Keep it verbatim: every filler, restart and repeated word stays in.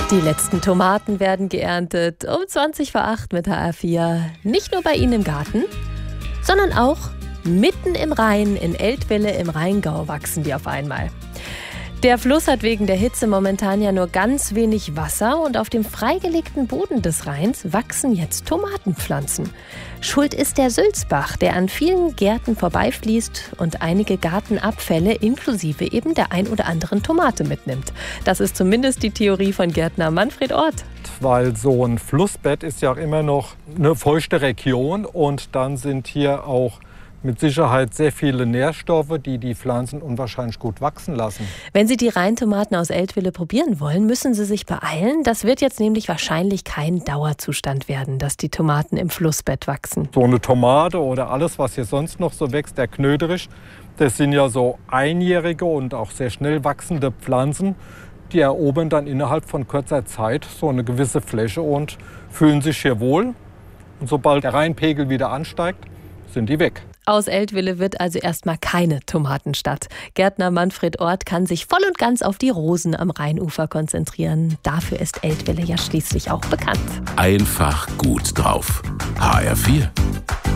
Die letzten Tomaten werden geerntet um zwanzig vor acht mit H R vier. Nicht nur bei Ihnen im Garten, sondern auch mitten im Rhein in Eltville im Rheingau wachsen die auf einmal. Der Fluss hat wegen der Hitze momentan ja nur ganz wenig Wasser und auf dem freigelegten Boden des Rheins wachsen jetzt Tomatenpflanzen. Schuld ist der Sülzbach, der an vielen Gärten vorbeifließt und einige Gartenabfälle inklusive eben der ein oder anderen Tomate mitnimmt. Das ist zumindest die Theorie von Gärtner Manfred Orth. Weil so ein Flussbett ist ja auch immer noch eine feuchte Region und dann sind hier auch mit Sicherheit sehr viele Nährstoffe, die die Pflanzen unwahrscheinlich gut wachsen lassen. Wenn Sie die Rheintomaten aus Eltville probieren wollen, müssen Sie sich beeilen. Das wird jetzt nämlich wahrscheinlich kein Dauerzustand werden, dass die Tomaten im Flussbett wachsen. So eine Tomate oder alles, was hier sonst noch so wächst, der Knöderich, das sind ja so einjährige und auch sehr schnell wachsende Pflanzen. Die erobern dann innerhalb von kurzer Zeit so eine gewisse Fläche und fühlen sich hier wohl. Und sobald der Rheinpegel wieder ansteigt, sind die weg. Aus Eltville wird also erstmal keine Tomatenstadt. Gärtner Manfred Orth kann sich voll und ganz auf die Rosen am Rheinufer konzentrieren. Dafür ist Eltville ja schließlich auch bekannt. Einfach gut drauf. H R vier.